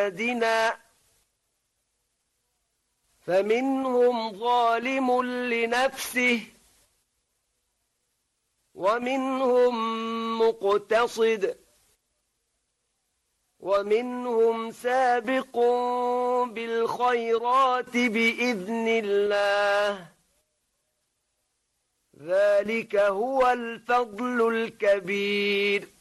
بِآيَاتِنَا فَمِنْهُمْ ظَالِمٌ لِنَفْسِهِ وَمِنْهُمْ مُقْتَصِدٌ وَمِنْهُمْ سَابِقٌ بِالْخَيْرَاتِ بِإِذْنِ اللَّهِ ذَلِكَ هُوَ الْفَضْلُ الْكَبِيرُ